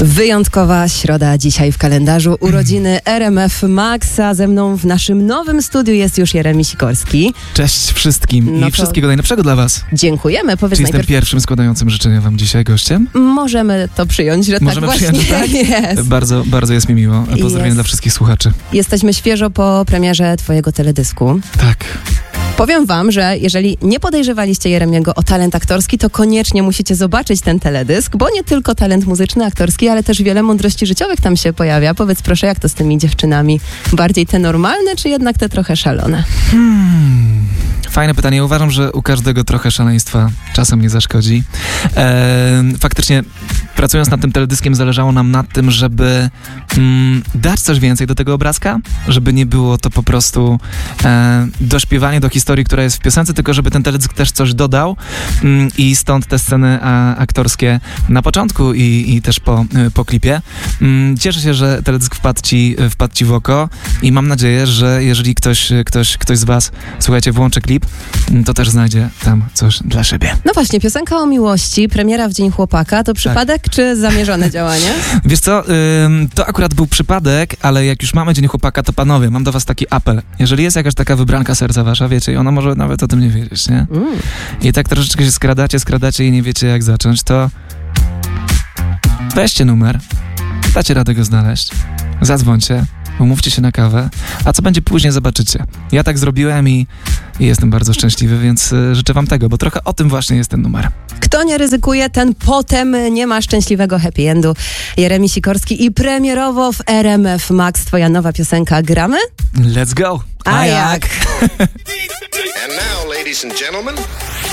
Wyjątkowa środa dzisiaj w kalendarzu. Urodziny RMF Maxa. Ze mną w naszym nowym studiu jest już Jeremi Sikorski. Cześć wszystkim i wszystkiego najlepszego dla was. Dziękujemy. Powiedz Czy najpierw... jestem pierwszym składającym życzenia wam dzisiaj gościem? Możemy to przyjąć, że Możemy tak przyjąć, właśnie że tak? jest. Bardzo, bardzo jest mi miło. Pozdrowienia dla wszystkich słuchaczy. Jesteśmy świeżo po premierze twojego teledysku. Tak. Powiem wam, że jeżeli nie podejrzewaliście Jeremiego o talent aktorski, to koniecznie musicie zobaczyć ten teledysk, bo nie tylko talent muzyczny, aktorski, ale też wiele mądrości życiowych tam się pojawia. Powiedz proszę, jak to z tymi dziewczynami? Bardziej te normalne, czy jednak te trochę szalone? Fajne pytanie. Uważam, że u każdego trochę szaleństwa czasem nie zaszkodzi. Faktycznie, pracując nad tym teledyskiem, zależało nam na tym, żeby dać coś więcej do tego obrazka, żeby nie było to po prostu dośpiewanie do historii, która jest w piosence, tylko żeby ten teledysk też coś dodał i stąd te sceny aktorskie na początku i też po klipie. Cieszę się, że teledysk wpadł ci w oko i mam nadzieję, że jeżeli ktoś z was, słuchajcie, włączy klip, to też znajdzie tam coś dla siebie. No właśnie, piosenka o miłości, premiera w Dzień Chłopaka, to przypadek czy zamierzone działanie? Wiesz co, to akurat był przypadek, ale jak już mamy Dzień Chłopaka, to panowie, mam do was taki apel. Jeżeli jest jakaś taka wybranka serca wasza, wiecie, i ona może nawet o tym nie wiedzieć, nie? I tak troszeczkę się skradacie i nie wiecie jak zacząć, to weźcie numer, dacie radę go znaleźć, zadzwońcie, umówcie się na kawę, a co będzie później, zobaczycie. Ja tak zrobiłem i jestem bardzo szczęśliwy, więc życzę wam tego, bo trochę o tym właśnie jest ten numer. Kto nie ryzykuje, ten potem nie ma szczęśliwego happy endu. Jeremi Sikorski i premierowo w RMF Max twoja nowa piosenka. Gramy? Let's go! A jak? And now, ladies and gentlemen...